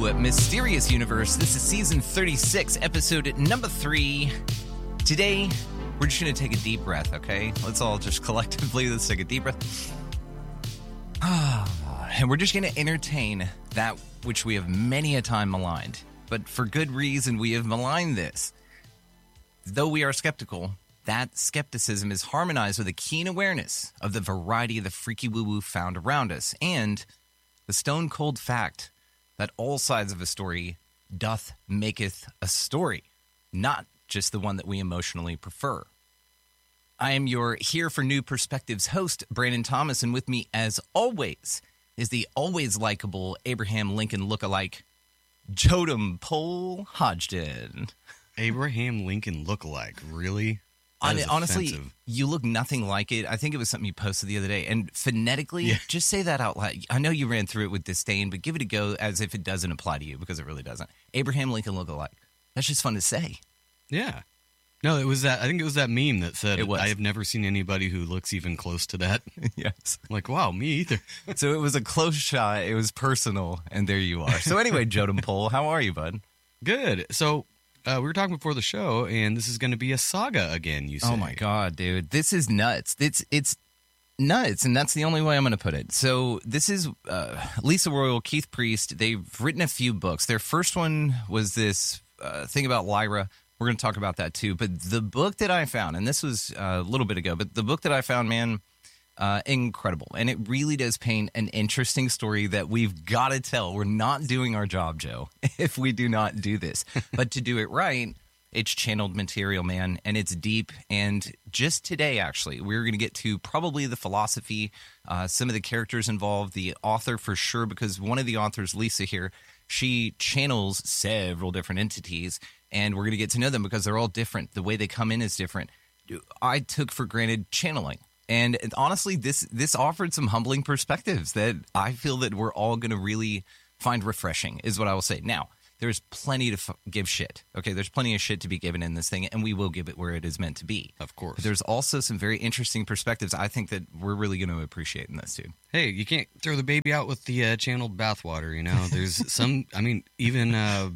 Mysterious Universe. This is season 36, episode number 3. Today, we're just going to take a deep breath, okay? Let's all just collectively, let's take a deep breath. And we're just going to entertain that which we have many a time maligned. But for good reason, we have maligned this. Though we are skeptical, that skepticism is harmonized with a keen awareness of the variety of the freaky woo-woo found around us, and the stone-cold fact that all sides of a story doth maketh a story, not just the one that we emotionally prefer. I am your Here for New Perspectives host, Brandon Thomas, and with me, as always, is the always likable Abraham Lincoln lookalike, Jotem Pole Hodgson. Abraham Lincoln lookalike, really? Honestly, offensive. you look nothing like it. I think it was something you posted the other day. And phonetically, just say that out loud. I know you ran through it with disdain, but give it a go as if it doesn't apply to you, because it really doesn't. Abraham Lincoln lookalike. That's just fun to say. Yeah. No, it was that. I think it was that meme that said, It was. I have never seen anybody who looks even close to that. Yes. I'm like, wow, me either. So it was a close shot. It was personal. And there you are. So anyway, Jotem Pole, how are you, bud? Good. So we were talking before the show, and this is going to be a saga again, you say. Oh, my God, dude. This is nuts. It's nuts, and that's the only way I'm going to put it. So this is Lisa Royal, Keith Priest. They've written a few books. Their first one was this thing about Lyra. We're going to talk about that, too. But the book that I found, and this was a little bit ago, but the book that I found, man, incredible. And it really does paint an interesting story that we've got to tell. We're not doing our job, Joe, if we do not do this. But to do it right, it's channeled material, man, and it's deep. And just today, actually, we're going to get to probably the philosophy, some of the characters involved, the author for sure, because one of the authors, Lisa here, she channels several different entities, and we're going to get to know them because they're all different. The way they come in is different. I took for granted channeling. And honestly, this offered some humbling perspectives that I feel that we're all going to really find refreshing, is what I will say. Now, there's plenty to give shit. Okay, there's plenty of shit to be given in this thing, and we will give it where it is meant to be. Of course. But there's also some very interesting perspectives I think that we're really going to appreciate in this, too. Hey, you can't throw the baby out with the channeled bathwater, you know? There's some, I mean, even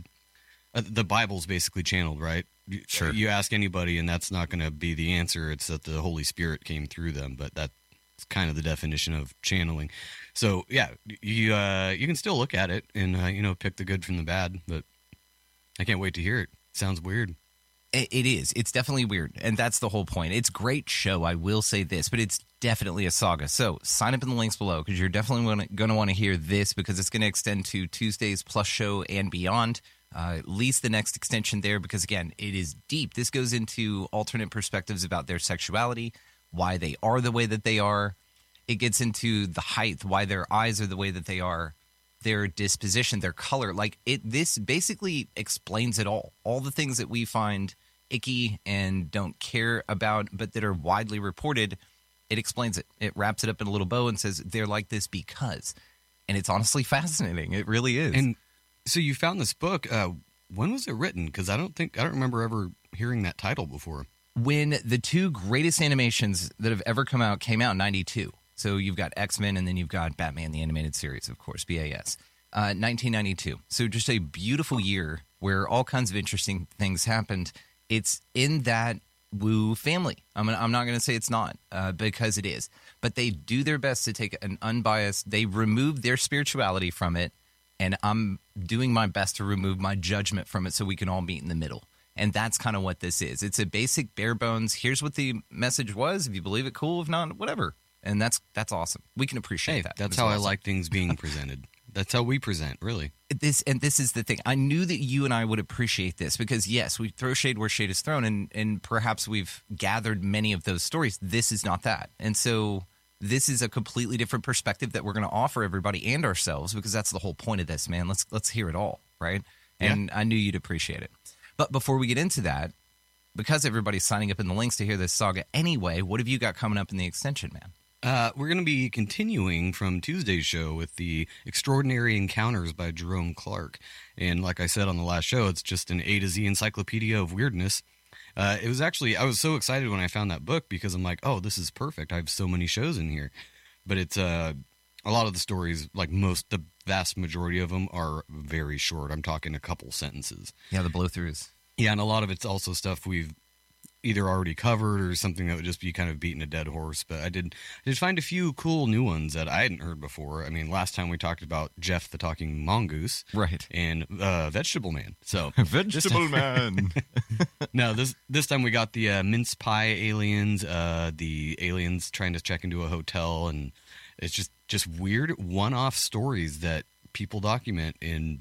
the Bible's basically channeled, right? Sure. You ask anybody, and that's not going to be the answer. It's that the Holy Spirit came through them, but that's kind of the definition of channeling. So, yeah, you can still look at it and, pick the good from the bad, but I can't wait to hear it. Sounds weird. It is. It's definitely weird, and that's the whole point. It's a great show, I will say this, but it's definitely a saga. So sign up in the links below, because you're definitely going to want to hear this, because it's going to extend to Tuesday's Plus show and beyond. At least the next extension there, because, again, it is deep. This goes into alternate perspectives about their sexuality, why they are the way that they are. It gets into the height, why their eyes are the way that they are, their disposition, their color. This basically explains it all. All the things that we find icky and don't care about, but that are widely reported, it explains it. It wraps it up in a little bow and says they're like this because. And it's honestly fascinating. It really is. And so you found this book. When was it written? Because I don't remember ever hearing that title before. When the two greatest animations that have ever come out came out in 92. So you've got X-Men, and then you've got Batman, the animated series, of course, BAS. 1992. So just a beautiful year where all kinds of interesting things happened. It's in that woo family. I'm not going to say it's not, because it is. But they do their best to take an unbiased, they remove their spirituality from it, and I'm doing my best to remove my judgment from it so we can all meet in the middle. And that's kind of what this is. It's a basic bare bones, here's what the message was. If you believe it, cool. If not, whatever. And that's awesome. We can appreciate that. That's how I like things being presented. That's how we present, really. This is the thing. I knew that you and I would appreciate this because, yes, we throw shade where shade is thrown, and perhaps we've gathered many of those stories. This is not that. And so this is a completely different perspective that we're going to offer everybody and ourselves, because that's the whole point of this, man. Let's hear it all, right? And I knew you'd appreciate it. But before we get into that, because everybody's signing up in the links to hear this saga anyway, what have you got coming up in the extension, man? We're going to be continuing from Tuesday's show with the Extraordinary Encounters by Jerome Clark. And like I said on the last show, it's just an A to Z encyclopedia of weirdness. It was actually, I was so excited when I found that book because I'm like, oh, this is perfect. I have so many shows in here. But it's A lot of the stories, like the vast majority of them, are very short. I'm talking a couple sentences. Yeah, the blow-throughs. Yeah, and a lot of it's also stuff we've either already covered or something that would just be kind of beating a dead horse. But I did find a few cool new ones that I hadn't heard before. I mean, last time we talked about Jeff the Talking Mongoose. Right. And Vegetable Man. So Vegetable Man. No, this time we got the mince pie aliens, the aliens trying to check into a hotel, and it's just weird one-off stories that people document. And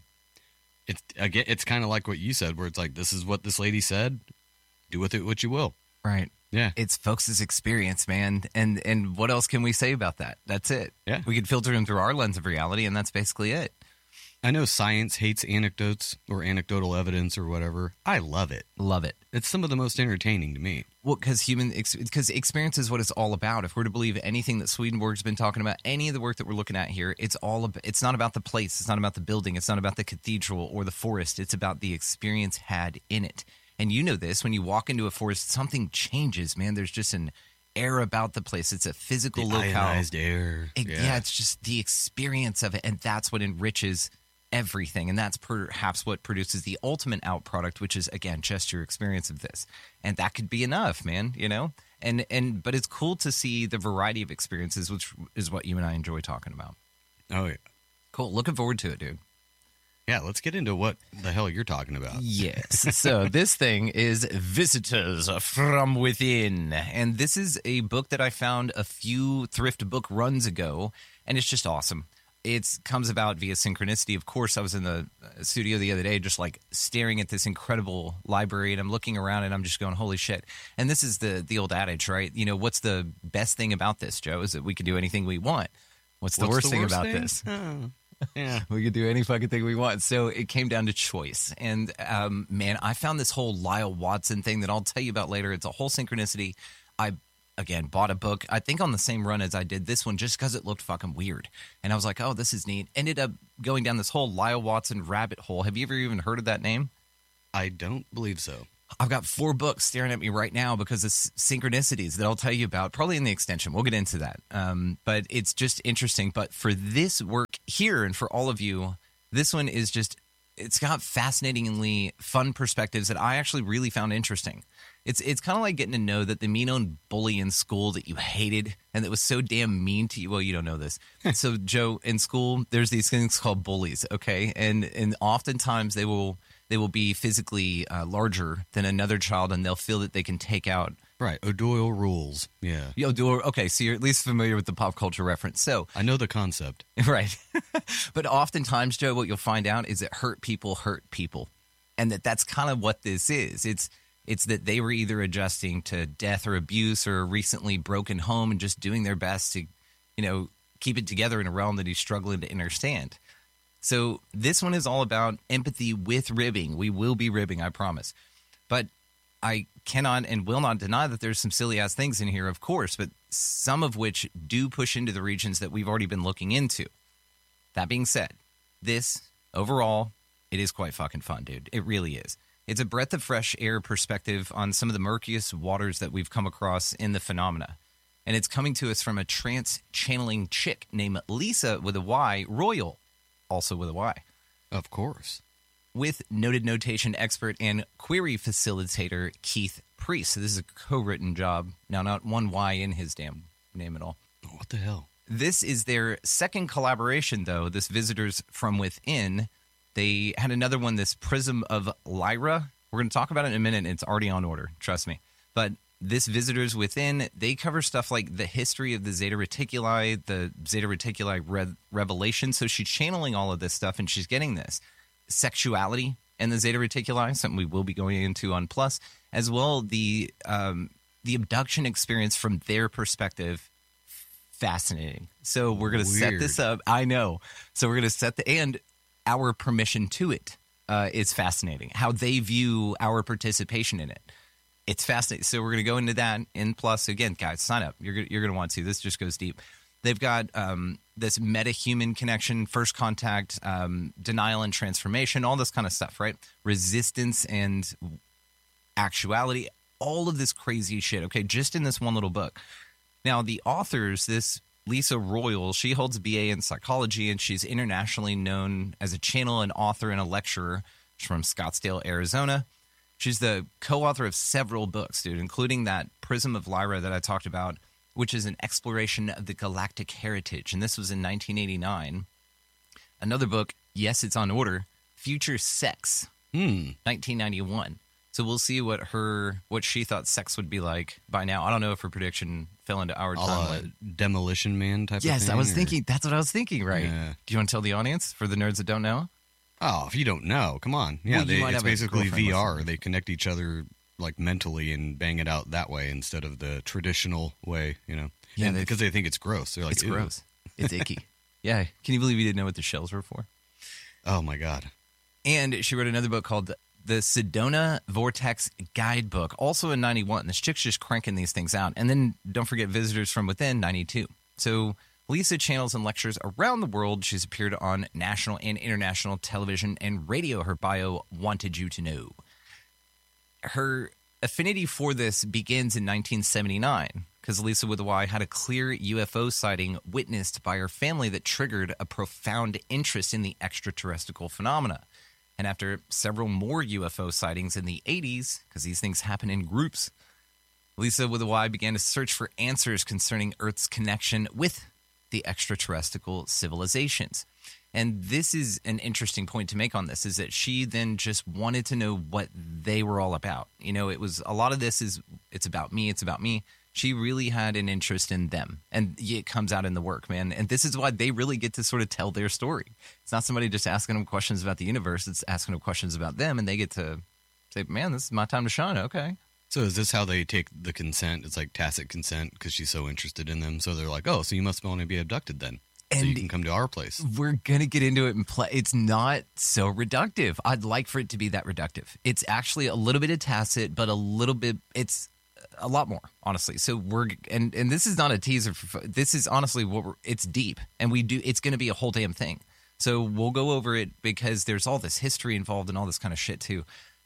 it's kind of like what you said, where it's like, this is what this lady said. Do with it what you will. Right. Yeah. It's folks' experience, man. And what else can we say about that? That's it. Yeah. We can filter them through our lens of reality, and that's basically it. I know science hates anecdotes or anecdotal evidence or whatever. I love it. Love it. It's some of the most entertaining to me. Well, because experience is what it's all about. If we're to believe anything that Swedenborg's been talking about, any of the work that we're looking at here, it's not about the place. It's not about the building. It's not about the cathedral or the forest. It's about the experience had in it. And you know this, when you walk into a forest, something changes, man. There's just an air about the place. It's a physical locale. Ionized air. Yeah, it's just the experience of it. And that's what enriches everything. And that's perhaps what produces the ultimate out product, which is, again, just your experience of this. And that could be enough, man, you know? But it's cool to see the variety of experiences, which is what you and I enjoy talking about. Oh, yeah. Cool. Looking forward to it, dude. Yeah, let's get into what the hell you're talking about. Yes. So this thing is Visitors from Within. And this is a book that I found a few thrift book runs ago, and it's just awesome. It comes about via synchronicity. Of course, I was in the studio the other day just like staring at this incredible library, and I'm looking around and I'm just going, holy shit. And this is the old adage, right? You know, what's the best thing about this, Joe, is that we can do anything we want. What's the worst thing about this? Oh. Yeah, we could do any fucking thing we want. So it came down to choice. And, man, I found this whole Lyle Watson thing that I'll tell you about later. It's a whole synchronicity. I, again, bought a book, I think on the same run as I did this one, just because it looked fucking weird. And I was like, oh, this is neat. Ended up going down this whole Lyle Watson rabbit hole. Have you ever even heard of that name? I don't believe so. I've got 4 books staring at me right now because of synchronicities that I'll tell you about, probably in the extension. We'll get into that. But it's just interesting. But for this work here and for all of you, this one is just, it's got fascinatingly fun perspectives that I actually really found interesting. It's kind of like getting to know that the mean old bully in school that you hated and that was so damn mean to you. Well, you don't know this. So, Joe, in school, there's these things called bullies, okay? And oftentimes they will be physically larger than another child, and they'll feel that they can take out. Right, O'Doyle rules. Yeah. Okay, so you're at least familiar with the pop culture reference. So I know the concept. Right. But oftentimes, Joe, what you'll find out is that hurt people, and that's kind of what this is. It's that they were either adjusting to death or abuse or a recently broken home and just doing their best to, you know, keep it together in a realm that he's struggling to understand. So this one is all about empathy with ribbing. We will be ribbing, I promise. But I cannot and will not deny that there's some silly-ass things in here, of course, but some of which do push into the regions that we've already been looking into. That being said, this, overall, it is quite fucking fun, dude. It really is. It's a breath of fresh air perspective on some of the murkiest waters that we've come across in the phenomena. And it's coming to us from a trance-channeling chick named Lisa with a Y, Royal, also with a Y. Of course. With noted notation expert and query facilitator Keith Priest. So this is a co-written job. Now, not one Y in his damn name at all. What the hell? This is their second collaboration, though, this Visitors from Within. They had another one, this Prism of Lyra. We're going to talk about it in a minute, and it's already on order. Trust me. But this Visitors Within, they cover stuff like the history of the Zeta Reticuli, the Zeta Reticuli revelation. So she's channeling all of this stuff, and she's getting this. Sexuality and the Zeta Reticuli, something we will be going into on Plus, as well the abduction experience from their perspective. Fascinating. So we're going to set this up. I know. So we're going to set and our permission to it is fascinating. How they view our participation in it. It's fascinating. So we're going to go into that. And plus, again, guys, sign up. You're going to want to. This just goes deep. They've got this meta-human connection, first contact, denial and transformation, all this kind of stuff, right? Resistance and actuality, all of this crazy shit, okay, just in this one little book. Now, the authors, this Lisa Royal, she holds a BA in psychology, and she's internationally known as a channel, an author, and a lecturer. She's from Scottsdale, Arizona. She's the co-author of several books, dude, including that Prism of Lyra that I talked about, which is an exploration of the galactic heritage. And this was in 1989. Another book, yes, it's on order, Future Sex, 1991. So we'll see what she thought sex would be like by now. I don't know if her prediction fell into our timeline. Demolition Man type of thing? Yes, I was thinking. That's what I was thinking, right? Yeah. Do you want to tell the audience, for the nerds that don't know? Oh, if you don't know, come on. Yeah, Well, it's basically VR. listening. They connect each other like mentally and bang it out that way instead of the traditional way, you know? Yeah, because they think it's gross. They're like, It's "Ew." gross. It's icky. Yeah. Can you believe you didn't know what the shells were for? Oh, my God. And she wrote another book called The Sedona Vortex Guidebook, also in 91. This chick's just cranking these things out. And then don't forget Visitors from Within, 92. So Lisa channels and lectures around the world. She's appeared on national and international television and radio. Her bio wanted you to know. Her affinity for this begins in 1979 because Lisa with a Y had a clear UFO sighting witnessed by her family that triggered a profound interest in the extraterrestrial phenomena. And after several more UFO sightings in the 80s, because these things happen in groups, Lisa with a Y began to search for answers concerning Earth's connection with the extraterrestrial civilizations. And this is an interesting point to make on this, is that she then just wanted to know what they were all about. You know, it was a lot of this is, it's about me, it's about me. She really had an interest in them, and it comes out in the work, man. And this is why they really get to sort of tell their story. It's not somebody just asking them questions about the universe. It's asking them questions about them, and they get to say, man, this is my time to shine. Okay. So is this how they take the consent? It's like tacit consent because she's so interested in them. So they're like, oh, so you must want to be abducted then. So you can come to our place. We're going to get into it and play. It's not so reductive. I'd like for it to be that reductive. It's actually a little bit of tacit, but a little bit, it's a lot more, honestly. So and this is not a teaser. This is honestly it's deep, and it's going to be a whole damn thing. So we'll go over it because there's all this history involved and all this kind of shit too.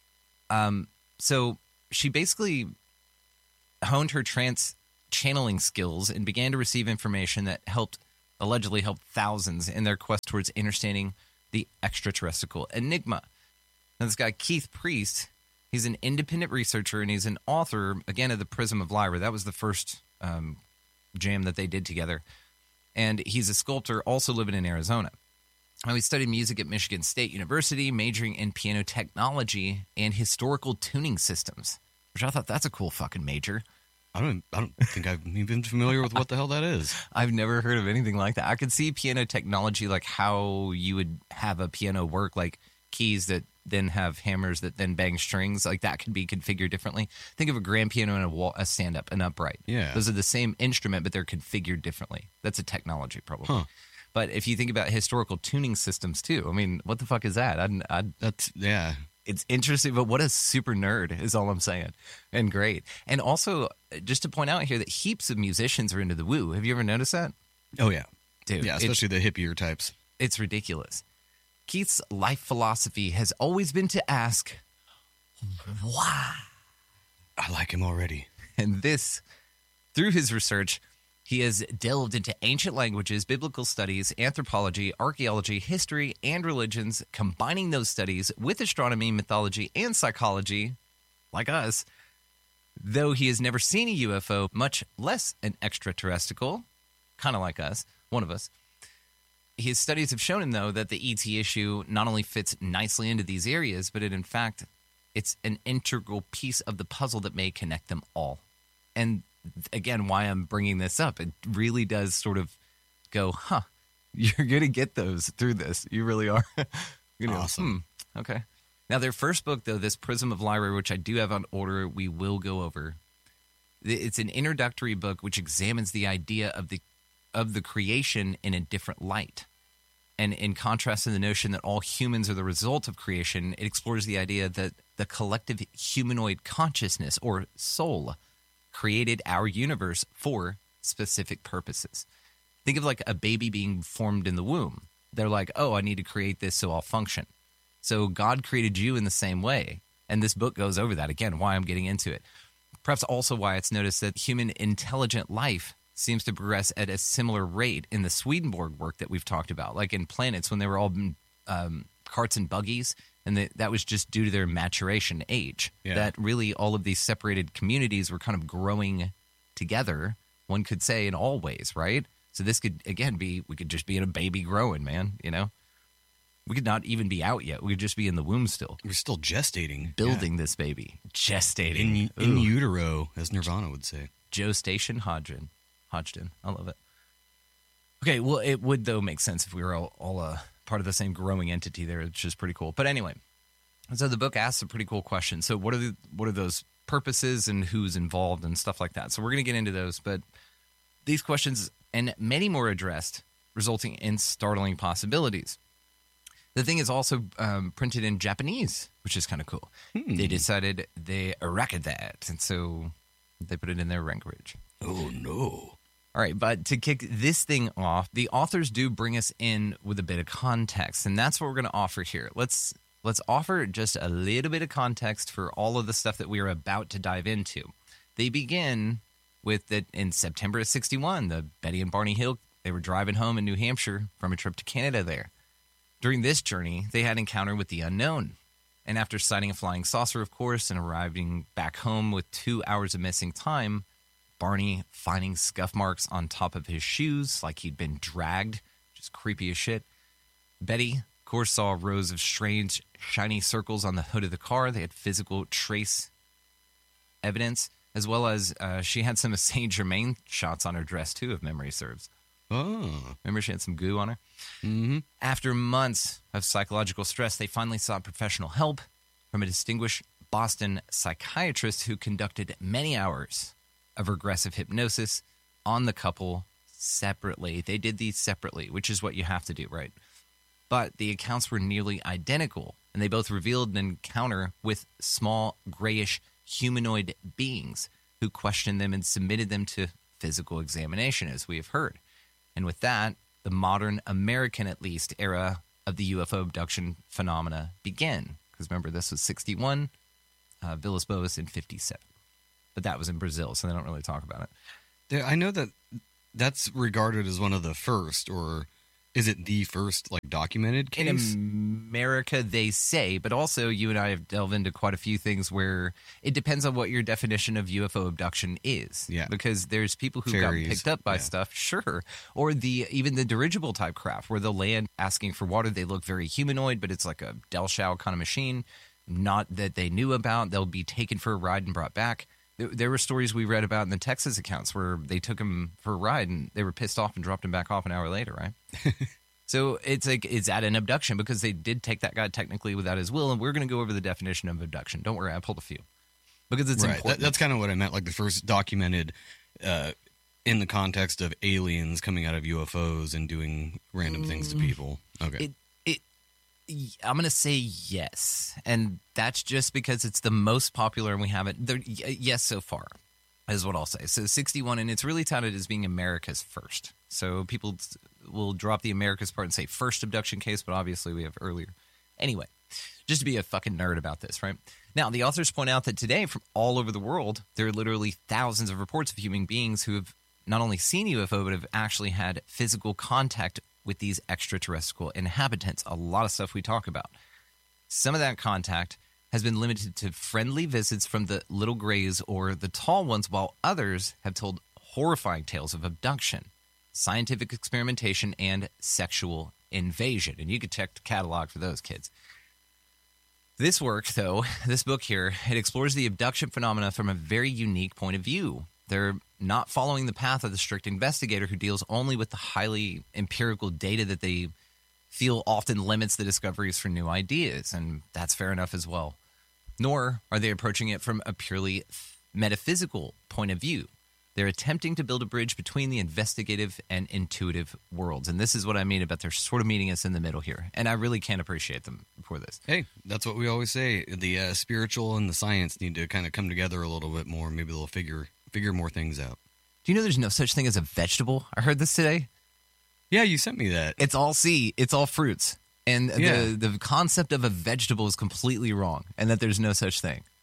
So she basically honed her trance channeling skills and began to receive information that allegedly helped thousands in their quest towards understanding the extraterrestrial enigma. Now, this guy, Keith Priest, he's an independent researcher, and he's an author, again, of the Prism of Lyra. That was the first jam that they did together. And he's a sculptor, also living in Arizona. Now, he studied music at Michigan State University, majoring in piano technology and historical tuning systems, which I thought that's a cool fucking major. I don't think I've even familiar with what the hell that is. I've never heard of anything like that. I could see piano technology, like how you would have a piano work, like keys that then have hammers that then bang strings. Like that could be configured differently. Think of a grand piano and a stand-up, an upright. Yeah. Those are the same instrument, but they're configured differently. That's a technology problem. Huh. But if you think about historical tuning systems too, I mean, what the fuck is that? Yeah. It's interesting, but what a super nerd is all I'm saying. And great. And also, just to point out here that heaps of musicians are into the woo. Have you ever noticed that? Oh, yeah. Dude. Yeah, especially the hippier types. It's ridiculous. Keith's life philosophy has always been to ask, why? I like him already. And this, through his research, he has delved into ancient languages, biblical studies, anthropology, archaeology, history, and religions, combining those studies with astronomy, mythology, and psychology, like us. Though he has never seen a UFO, much less an extraterrestrial, kind of like us, one of us. His studies have shown him, though, that the ET issue not only fits nicely into these areas, but in fact, it's an integral piece of the puzzle that may connect them all. And again, why I'm bringing this up, it really does sort of go, you're going to get those through this. You really are. You're gonna awesome. Go, okay. Now, their first book, though, this Prism of Lyra, which I do have on order, we will go over. It's an introductory book which examines the idea of the creation in a different light. And in contrast to the notion that all humans are the result of creation, it explores the idea that the collective humanoid consciousness, or soul, created our universe for specific purposes. Think of like a baby being formed in the womb. They're like, oh, I need to create this so I'll function. So God created you in the same way. And this book goes over that. Again, why I'm getting into it. Perhaps also why it's noticed that human intelligent life seems to progress at a similar rate in the Swedenborg work that we've talked about, like in planets when they were all carts and buggies, and that was just due to their maturation age. Yeah. That really all of these separated communities were kind of growing together, one could say, in all ways, right? So this could, again, we could just be in a baby growing, man, you know? We could not even be out yet. We could just be in the womb still. We're still gestating. Building this baby. Gestating. In utero, as Nirvana would say. Gestation Hodgkin. I love it. Okay, well, it would, though, make sense if we were all part of the same growing entity there, which is pretty cool. But anyway, so the book asks a pretty cool question. So what are those purposes and who's involved and stuff like that? So we're going to get into those, but these questions and many more addressed, resulting in startling possibilities. The thing is also printed in Japanese, which is kind of cool. They decided they erased that, and so they put it in their language. Oh, no. All right, but to kick this thing off, the authors do bring us in with a bit of context, and that's what we're going to offer here. Let's offer just a little bit of context for all of the stuff that we are about to dive into. They begin with that in September of 1961, the Betty and Barney Hill, they were driving home in New Hampshire from a trip to Canada there. During this journey, they had encounter with the unknown. And after sighting a flying saucer, of course, and arriving back home with 2 hours of missing time, Barney finding scuff marks on top of his shoes like he'd been dragged, just creepy as shit. Betty, of course, saw rows of strange, shiny circles on the hood of the car. They had physical trace evidence, as well as she had some Saint Germain shots on her dress, too, if memory serves. Oh. Remember she had some goo on her? Mm-hmm. After months of psychological stress, they finally sought professional help from a distinguished Boston psychiatrist who conducted many hours of regressive hypnosis on the couple separately. They did these separately, which is what you have to do, right? But the accounts were nearly identical, and they both revealed an encounter with small, grayish, humanoid beings who questioned them and submitted them to physical examination, as we have heard. And with that, the modern American, at least, era of the UFO abduction phenomena began. Because remember, this was 1961, Villas Boas in 1957. But that was in Brazil, so they don't really talk about it. I know that that's regarded as one of the first, or is it the first, like, documented case? In America, they say, but also you and I have delved into quite a few things where it depends on what your definition of UFO abduction is. Yeah. Because there's people who Fairies, got picked up by yeah. stuff, sure. Or even the dirigible type craft where they'll land asking for water. They look very humanoid, but it's like a Del Shao kind of machine, not that they knew about. They'll be taken for a ride and brought back. There were stories we read about in the Texas accounts where they took him for a ride and they were pissed off and dropped him back off an hour later, right? So it's at an abduction because they did take that guy technically without his will, and we're going to go over the definition of abduction. Don't worry, I pulled a few. Because it's right. important. That's kind of what I meant, like the first documented in the context of aliens coming out of UFOs and doing random things to people. Okay. I'm going to say yes, and that's just because it's the most popular and we haven't. Yes, so far, is what I'll say. So 61, and it's really touted as being America's first. So people will drop the America's part and say first abduction case, but obviously we have earlier. Anyway, just to be a fucking nerd about this, right? Now, the authors point out that today, from all over the world, there are literally thousands of reports of human beings who have not only seen UFO, but have actually had physical contact with these extraterrestrial inhabitants. A lot of stuff we talk about. Some of that contact has been limited to friendly visits from the little grays or the tall ones, while others have told horrifying tales of abduction, scientific experimentation, and sexual invasion. And you could check the catalog for those kids. This work, though, this book here, it explores the abduction phenomena from a very unique point of view. They're not following the path of the strict investigator who deals only with the highly empirical data that they feel often limits the discoveries for new ideas, and that's fair enough as well. Nor are they approaching it from a purely metaphysical point of view. They're attempting to build a bridge between the investigative and intuitive worlds, and this is what I mean about they're sort of meeting us in the middle here, and I really can't appreciate them for this. Hey, that's what we always say. The spiritual and the science need to kind of come together a little bit more. Maybe they'll figure more things out. Do you know there's no such thing as a vegetable? I heard this today. Yeah, you sent me that. It's all it's all fruits. And Yeah. the concept of a vegetable is completely wrong, and that there's no such thing.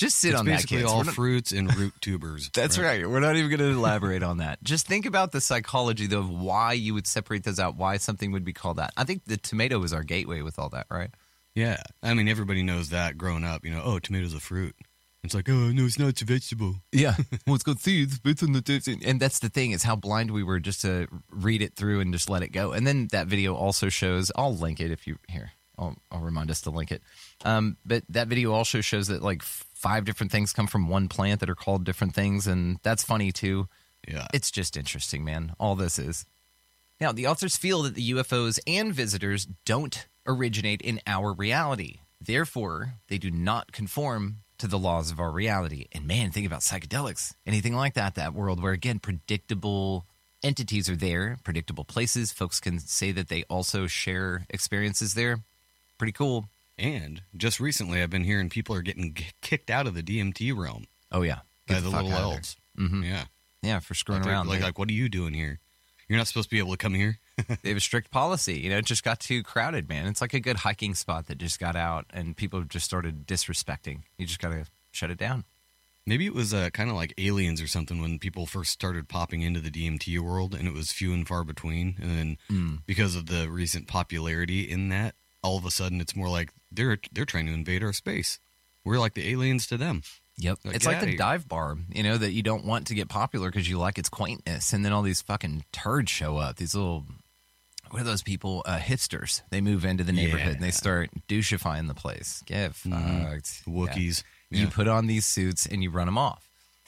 Just sit It's on that, basically kids. all fruits and root tubers. That's right. We're not even going to elaborate on that. Just think about the psychology, though, of why you would separate those out, why something would be called that. I think the tomato was our gateway with all that, right? Yeah. I mean, everybody knows that growing up. Oh, tomato's a fruit. It's like, oh, no, it's not. It's a vegetable. Yeah. Well, it's got seeds. It's on the and that's the thing, is how blind we were just to read it through and just let it go. And then that video also shows, I'll link it if you, here, I'll remind us to link it. But that video also shows that like 5 different things come from one plant that are called different things. And that's funny too. Yeah. It's just interesting, man. All this is. Now, the authors feel that the UFOs and visitors don't originate in our reality. Therefore, they do not conform to the laws of our reality. And man, think about psychedelics, anything like that, that world where, again, predictable entities are there, predictable places. Folks can say that they also share experiences there. Pretty cool. And just recently, I've been hearing people are getting kicked out of the DMT realm. Oh, yeah. By the little elves. Mm-hmm. Yeah. Yeah, for screwing around. Like, what are you doing here? You're not supposed to be able to come here. They have a strict policy. It just got too crowded, man. It's like a good hiking spot that just got out and people just started disrespecting. You just got to shut it down. Maybe it was kind of like Aliens or something when people first started popping into the DMT world, and it was few and far between. And then because of the recent popularity in that, all of a sudden it's more like they're trying to invade our space. We're like the aliens to them. Yep. It's like the dive bar, that you don't want to get popular because you like its quaintness. And then all these fucking turds show up. These little, what are those people? Hipsters. They move into the neighborhood and they start douchifying the place. Get fucked. Wookiees. Yeah. You put on these suits and you run them off.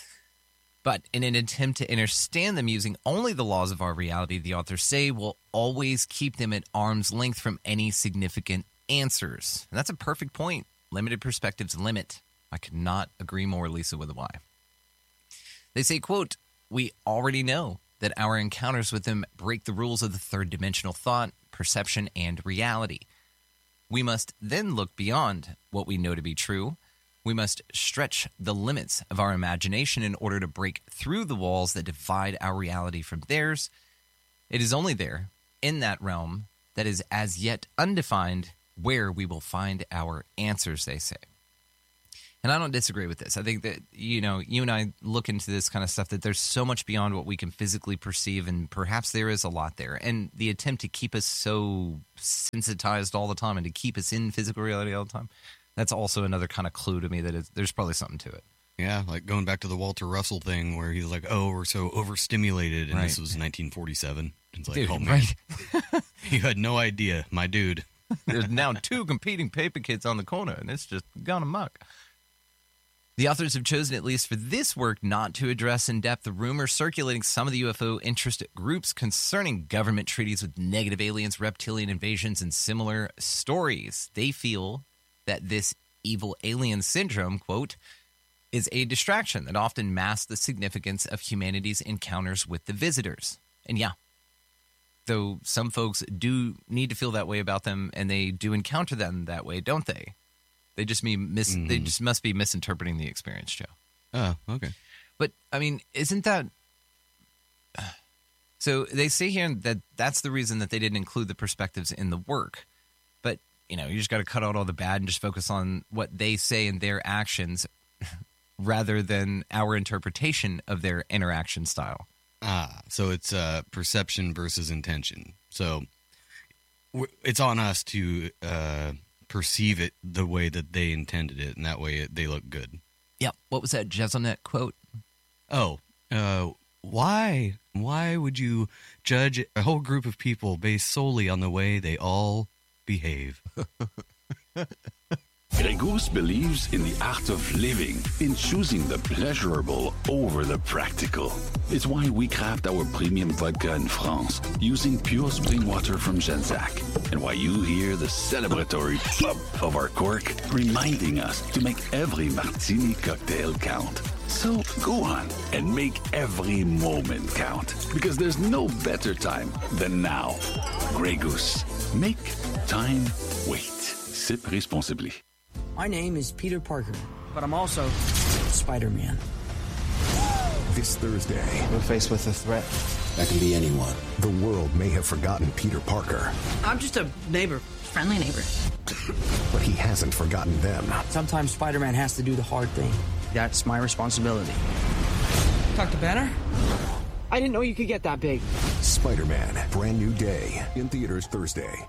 But in an attempt to understand them using only the laws of our reality, the authors say will always keep them at arm's length from any significant answers. And that's a perfect point. Limited perspectives limit. I could not agree more, Lisa, with a Y. They say, quote, "We already know that our encounters with them break the rules of the third dimensional thought, perception, and reality. We must then look beyond what we know to be true. We must stretch the limits of our imagination in order to break through the walls that divide our reality from theirs. It is only there, in that realm that is as yet undefined, where we will find our answers," they say. And I don't disagree with this. I think that, you and I look into this kind of stuff, that there's so much beyond what we can physically perceive, and perhaps there is a lot there. And the attempt to keep us so sensitized all the time and to keep us in physical reality all the time, that's also another kind of clue to me that there's probably something to it. Yeah, like going back to the Walter Russell thing where he's like, oh, we're so overstimulated, and this was 1947. It's like, oh, man, you had no idea, my dude. There's now 2 competing paper kids on the corner, and it's just gone amok. The authors have chosen, at least for this work, not to address in depth the rumors circulating some of the UFO interest groups concerning government treaties with negative aliens, reptilian invasions, and similar stories. They feel that this evil alien syndrome, quote, is a distraction that often masks the significance of humanity's encounters with the visitors. And yeah, though some folks do need to feel that way about them, and they do encounter them that way, don't they? They just they just must be misinterpreting the experience, Joe. Oh, okay. But I mean, isn't that so? They say here that that's the reason that they didn't include the perspectives in the work. But you just got to cut out all the bad and just focus on what they say and their actions, rather than our interpretation of their interaction style. So it's perception versus intention. So it's on us to perceive it the way that they intended it, and that way they look good. Yeah. What was that Jezelnet quote? Oh, why would you judge a whole group of people based solely on the way they all behave? Grey Goose believes in the art of living, in choosing the pleasurable over the practical. It's why we craft our premium vodka in France using pure spring water from Genzac, and why you hear the celebratory pop of our cork reminding us to make every martini cocktail count. So go on and make every moment count, because there's no better time than now. Grey Goose. Make time wait. Sip responsibly. My name is Peter Parker, but I'm also Spider-Man. This Thursday, we're faced with a threat that can be anyone. The world may have forgotten Peter Parker. I'm just a neighbor. friendly neighbor. But he hasn't forgotten them. Sometimes Spider-Man has to do the hard thing. That's my responsibility. Dr. Banner? I didn't know you could get that big. Spider-Man, Brand New Day, in theaters Thursday.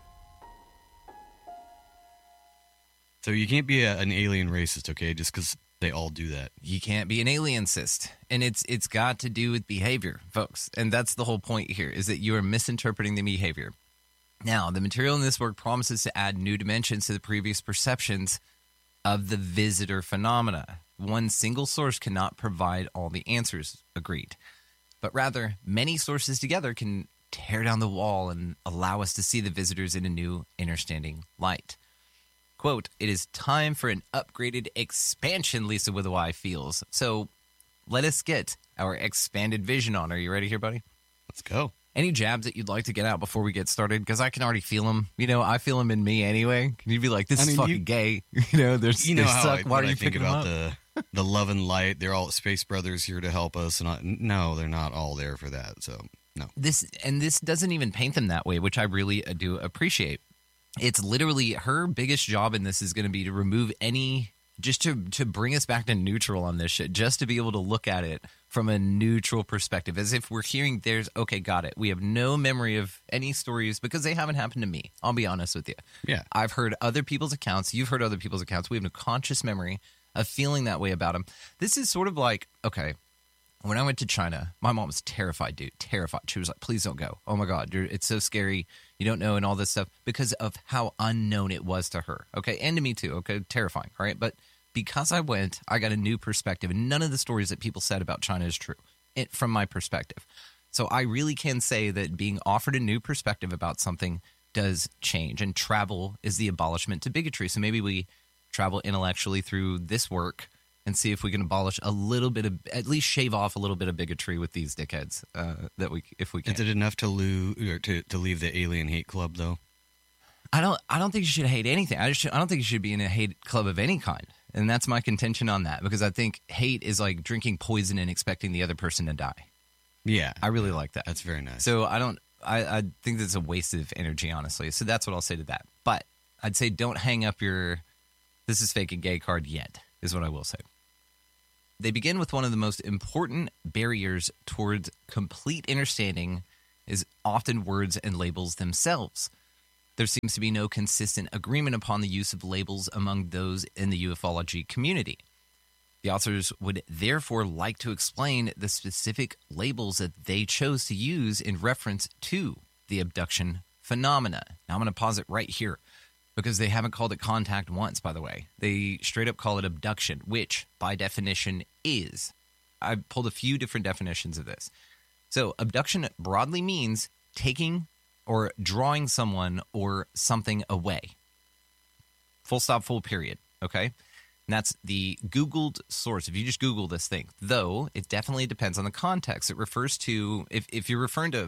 So you can't be an alien racist, okay? Just because they all do that. You can't be an aliencist. And it's got to do with behavior, folks. And that's the whole point here, is that you are misinterpreting the behavior. Now, the material in this work promises to add new dimensions to the previous perceptions of the visitor phenomena. One single source cannot provide all the answers, agreed. But rather, many sources together can tear down the wall and allow us to see the visitors in a new, understanding light. Quote, "It is time for an upgraded expansion," Lisa with a Y feels. So let us get our expanded vision on. Are you ready here, buddy? Let's go. Any jabs that you'd like to get out before we get started? Because I can already feel them. You know, I feel them in me anyway. Can you be like, this is fucking gay? You know, they suck. Why are you think picking about them up? the love and light? They're all space brothers here to help us. No, they're not all there for that. So no. This doesn't even paint them that way, which I really do appreciate. It's literally her biggest job in this is going to be to remove any, just to bring us back to neutral on this shit, just to be able to look at it from a neutral perspective, as if we're hearing okay, got it. We have no memory of any stories because they haven't happened to me. I'll be honest with you. Yeah. I've heard other people's accounts. You've heard other people's accounts. We have no conscious memory of feeling that way about them. This is sort of like, okay, when I went to China, my mom was terrified, dude. Terrified. She was like, please don't go. Oh, my God. It's so scary. You don't know and all this stuff because of how unknown it was to her. Okay. And to me, too. Okay. Terrifying. All right. But because I went, I got a new perspective. And none of the stories that people said about China is true from my perspective. So I really can say that being offered a new perspective about something does change. And travel is the abolishment to bigotry. So maybe we travel intellectually through this work and see if we can abolish a little bit of, at least shave off a little bit of bigotry with these dickheads. If we can. Is it enough to leave the alien hate club though? I don't think you should hate anything. I don't think you should be in a hate club of any kind, and that's my contention on that. Because I think hate is like drinking poison and expecting the other person to die. Yeah, I really like that. That's very nice. So I think that's a waste of energy, honestly. So that's what I'll say to that. But I'd say don't hang up your "this is fake and gay" card yet. Is what I will say. They begin with one of the most important barriers towards complete understanding is often words and labels themselves. There seems to be no consistent agreement upon the use of labels among those in the ufology community. The authors would therefore like to explain the specific labels that they chose to use in reference to the abduction phenomena. Now I'm going to pause it right here, because they haven't called it contact once, by the way. They straight up call it abduction, which, by definition, is. I pulled a few different definitions of this. So, abduction broadly means taking or drawing someone or something away. Full stop, full period, okay? And that's the Googled source. If you just Google this thing, though, it definitely depends on the context. It refers to, if you're referring to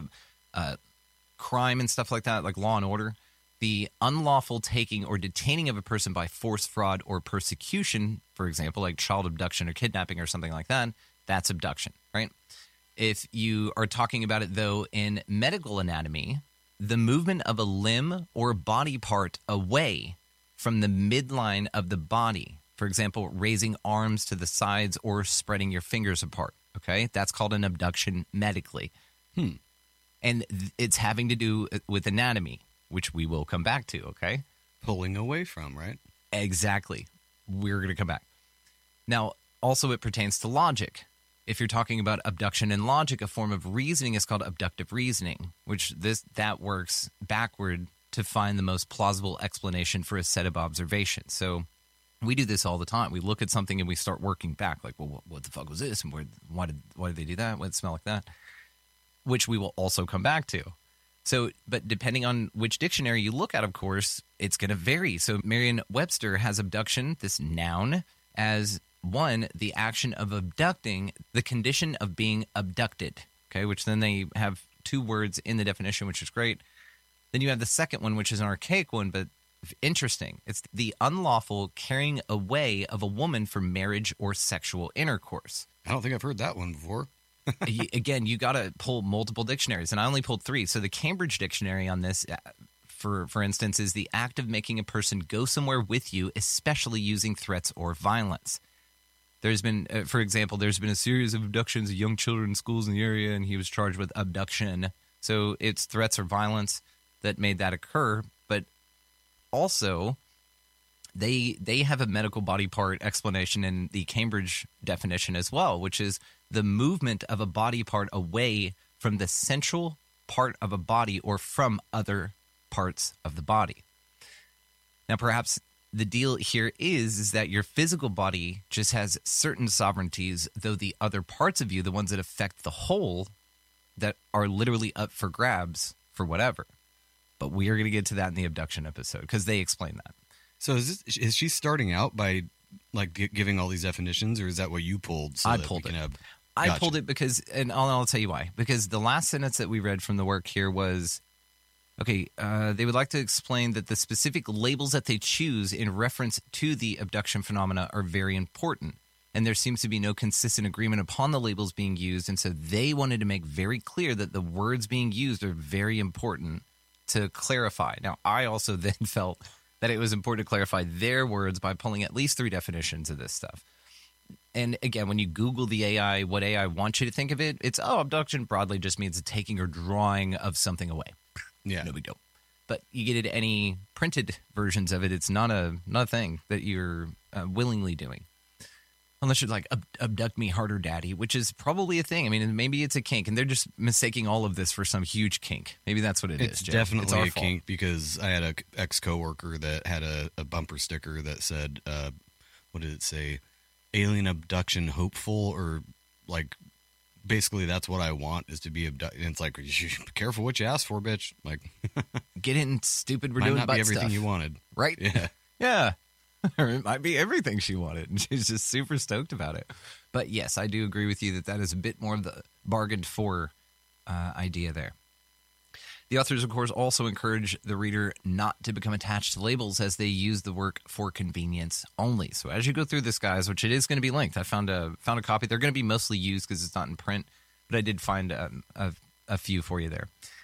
crime and stuff like that, like Law and Order, the unlawful taking or detaining of a person by force, fraud, or persecution, for example, like child abduction or kidnapping or something like that, that's abduction, right? If you are talking about it, though, in medical anatomy, the movement of a limb or body part away from the midline of the body, for example, raising arms to the sides or spreading your fingers apart, okay? That's called an abduction medically. And it's having to do with anatomy, which we will come back to, okay? Pulling away from, right? Exactly. We're going to come back. Now, also it pertains to logic. If you're talking about abduction and logic, a form of reasoning is called abductive reasoning, which that works backward to find the most plausible explanation for a set of observations. So we do this all the time. We look at something and we start working back, like, well, what the fuck was this? And why did they do that? Why did it smell like that? Which we will also come back to. So, but depending on which dictionary you look at, of course, it's going to vary. So Merriam-Webster has abduction, this noun, as one, the action of abducting, the condition of being abducted, okay, which then they have two words in the definition, which is great. Then you have the second one, which is an archaic one, but interesting. It's the unlawful carrying away of a woman for marriage or sexual intercourse. I don't think I've heard that one before. Again, you got to pull multiple dictionaries, and I only pulled 3. So the Cambridge Dictionary on this for instance, is the act of making a person go somewhere with you, especially using threats or violence. There's been, for example, there's been a series of abductions of young children in schools in the area, and he was charged with abduction. So it's threats or violence that made that occur. But also, they have a medical body part explanation in the Cambridge definition as well, which is the movement of a body part away from the central part of a body or from other parts of the body. Now, perhaps the deal here is that your physical body just has certain sovereignties, though the other parts of you, the ones that affect the whole, that are literally up for grabs for whatever. But we are going to get to that in the abduction episode because they explain that. So is she starting out by like giving all these definitions, or is that what you pulled? So I pulled it. I pulled it because, and I'll tell you why. Because the last sentence that we read from the work here was, okay, they would like to explain that the specific labels that they choose in reference to the abduction phenomena are very important. And there seems to be no consistent agreement upon the labels being used. And so they wanted to make very clear that the words being used are very important to clarify. Now, I also then felt that it was important to clarify their words by pulling at least 3 definitions of this stuff. And again, when you Google the AI, what AI wants you to think of it, it's, abduction broadly just means the taking or drawing of something away. Yeah. No big deal. But you get it any printed versions of it, it's not a thing that you're willingly doing. Unless you're like, abduct me harder, daddy, which is probably a thing. I mean, maybe it's a kink, and they're just mistaking all of this for some huge kink. Maybe that's what it is. It's definitely a kink, because I had an ex-coworker that had a bumper sticker that said, what did it say? Alien abduction hopeful, or like, basically that's what I want, is to be abducted. And it's like, be careful what you ask for, bitch. Like, get in, stupid. We're might doing not butt be everything stuff. you wanted, right? Yeah. Yeah. Or it might be everything she wanted, and she's just super stoked about it. But yes, I do agree with you that is a bit more of the bargained for idea there. The authors, of course, also encourage the reader not to become attached to labels, as they use the work for convenience only. So as you go through this, guys, which it is going to be linked, I found a copy. They're going to be mostly used because it's not in print, but I did find a few for you there.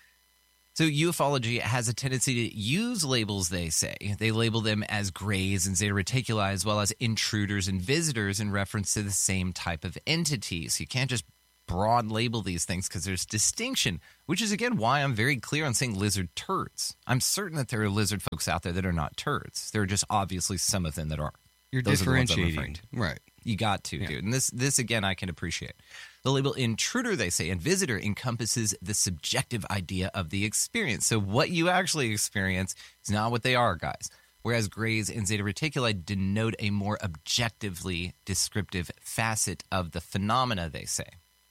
So ufology has a tendency to use labels, they say. They label them as grays and zeta reticuli, as well as intruders and visitors, in reference to the same type of entities. You can't just broad label these things because there's distinction, which is, again, why I'm very clear on saying lizard turds. I'm certain that there are lizard folks out there that are not turds. There are just obviously some of them that are. You're Those differentiating. Right. You got to, dude. And this, again, I can appreciate. The label intruder, they say, and visitor encompasses the subjective idea of the experience. So what you actually experience is not what they are, guys. Whereas grays and zeta reticuli denote a more objectively descriptive facet of the phenomena, they say.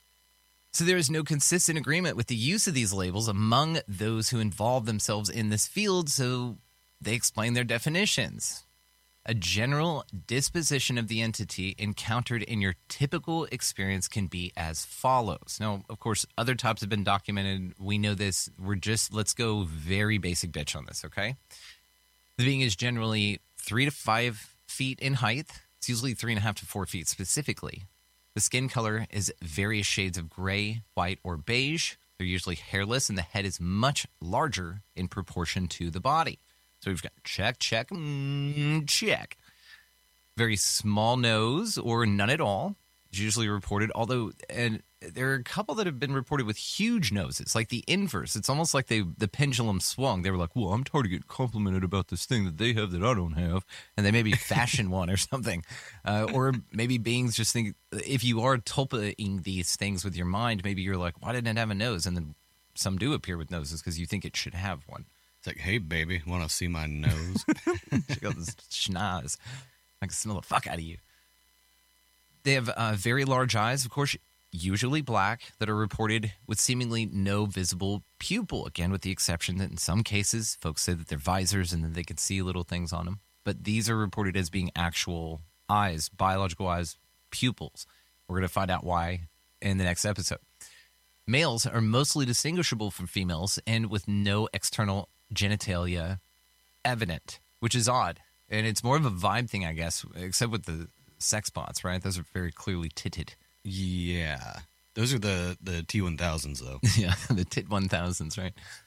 So there is no consistent agreement with the use of these labels among those who involve themselves in this field, so they explain their definitions. A general disposition of the entity encountered in your typical experience can be as follows. Now, of course, other types have been documented. We know this. Let's go very basic bitch on this, okay? The being is generally 3 to 5 feet in height. It's usually 3.5 to 4 feet specifically. The skin color is various shades of gray, white, or beige. They're usually hairless, and the head is much larger in proportion to the body. So we've got check, check, check. Very small nose or none at all is usually reported, and there are a couple that have been reported with huge noses, like the inverse. It's almost like the pendulum swung. They were like, well, I'm tired of getting complimented about this thing that they have that I don't have, and they maybe fashion one or something. Or maybe beings just think, if you are tulpaing these things with your mind, maybe you're like, why didn't it have a nose? And then some do appear with noses because you think it should have one. It's like, hey, baby, want to see my nose? Check out this schnoz. I can smell the fuck out of you. They have very large eyes, of course, usually black, that are reported with seemingly no visible pupil. Again, with the exception that in some cases, folks say that they're visors and that they can see little things on them. But these are reported as being actual eyes, biological eyes, pupils. We're going to find out why in the next episode. Males are mostly distinguishable from females and with no external genitalia evident, which is odd. And it's more of a vibe thing, I guess, except with the sex bots, right? Those are very clearly titted. Yeah. Those are the T1000s, though. Yeah, the tit 1000s, right?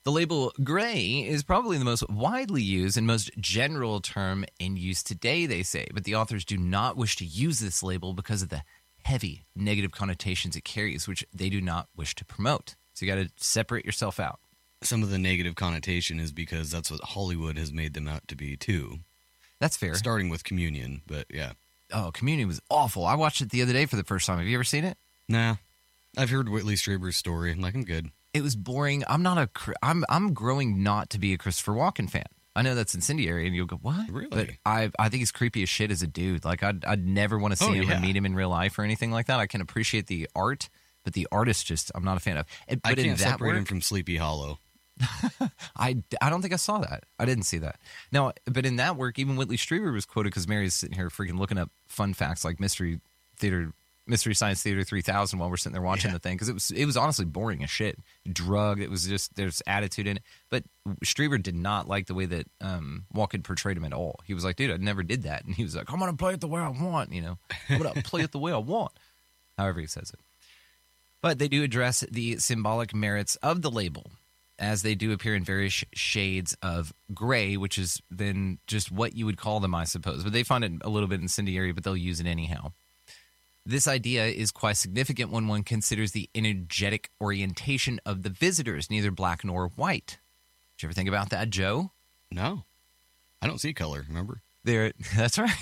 The label gray is probably the most widely used and most general term in use today, they say, but the authors do not wish to use this label because of the heavy negative connotations it carries, which they do not wish to promote. So you got to separate yourself out. Some of the negative connotation is because that's what Hollywood has made them out to be, too. That's fair. Starting with Communion, but yeah. Oh, Communion was awful. I watched it the other day for the first time. Have you ever seen it? Nah. I've heard Whitley Strieber's story. I'm good. It was boring. I'm growing not to be a Christopher Walken fan. I know that's incendiary, and you'll go, what? Really? But I think he's creepy as shit as a dude. Like, I'd never want to see him or meet him in real life or anything like that. I can appreciate the art, but the artist I'm not a fan of. But I can't separate him work, from Sleepy Hollow. I don't think I saw that. I didn't see that. Now, but in that work, even Whitley Strieber was quoted, because Mary's sitting here freaking looking up fun facts like Mystery Science Theater 3000 while we're sitting there watching the thing, because it was honestly boring as shit. Drugged. It was just, there's attitude in it. But Strieber did not like the way that Walken portrayed him at all. He was like, dude, I never did that. And he was like, I'm going to play it the way I want, I'm going to play it the way I want. However he says it. But they do address the symbolic merits of the label, as they do appear in various shades of gray, which is then just what you would call them, I suppose. But they find it a little bit incendiary, but they'll use it anyhow. This idea is quite significant when one considers the energetic orientation of the visitors, neither black nor white. Did you ever think about that, Joe? No. I don't see color, remember? That's right.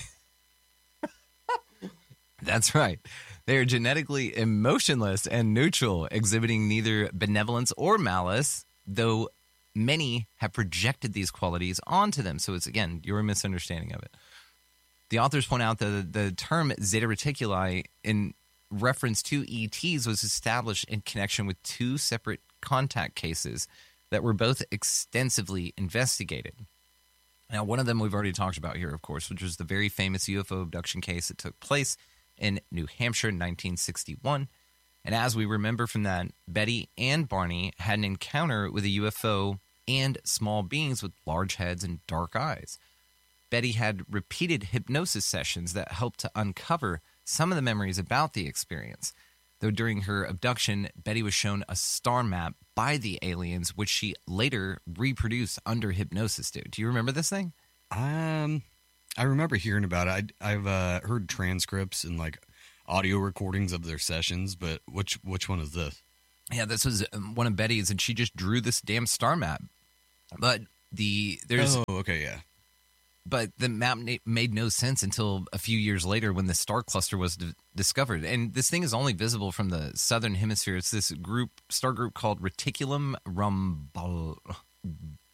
That's right. They are genetically emotionless and neutral, exhibiting neither benevolence or malice, though many have projected these qualities onto them. So it's, again, your misunderstanding of it. The authors point out that the term Zeta Reticuli in reference to ETs was established in connection with two separate contact cases that were both extensively investigated. Now, one of them we've already talked about here, of course, which was the very famous UFO abduction case that took place in New Hampshire in 1961. And as we remember from that, Betty and Barney had an encounter with a UFO and small beings with large heads and dark eyes. Betty had repeated hypnosis sessions that helped to uncover some of the memories about the experience. Though during her abduction, Betty was shown a star map by the aliens, which she later reproduced under hypnosis. Do you remember this thing? I remember hearing about it. I've heard transcripts and audio recordings of their sessions, but which one is this? Yeah, this was one of Betty's, and she just drew this damn star map. But But the map made no sense until a few years later when the star cluster was discovered. And this thing is only visible from the southern hemisphere. It's this star group called Reticulum